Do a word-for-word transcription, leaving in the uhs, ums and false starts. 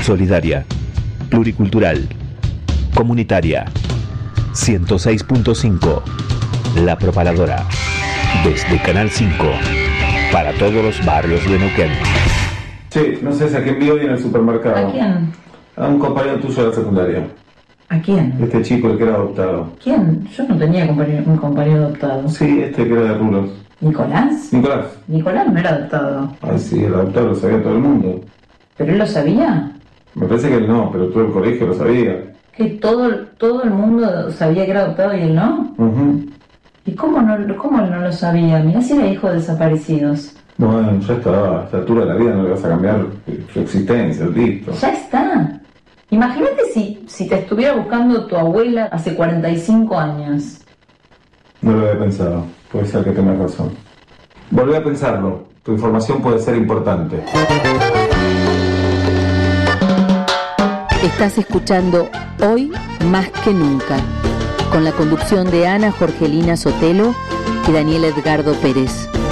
Solidaria, pluricultural, comunitaria. ciento seis punto cinco. La Propaladora. Desde Canal cinco. Para todos los barrios de Neuquén. Sí, no sé si a quién vio hoy en el supermercado. ¿A quién? A un compañero tuyo de la secundaria. ¿A quién? Este chico, el que era adoptado. ¿Quién? Yo no tenía compañero, un compañero adoptado. Sí, este que era de Rulos. ¿Nicolás? Nicolás. Nicolás no era adoptado. Ah, sí, el adoptado lo sabía todo el mundo. ¿Pero él lo sabía? Me parece que él no, pero todo el colegio lo sabía. ¿Que todo, todo el mundo sabía que era adoptado y él no? Uh-huh. ¿Y cómo, no, cómo él no lo sabía? Mirá si era hijo de desaparecidos. Bueno, ya está, a esta altura de la vida no le vas a cambiar su existencia, listo. Ya está. Imagínate si, si te estuviera buscando tu abuela hace cuarenta y cinco años. No lo había pensado, puede ser que tengas razón. Volví a pensarlo, tu información puede ser importante. Estás escuchando Hoy Más que Nunca, con la conducción de Ana Jorgelina Sotelo y Daniel Edgardo Pérez.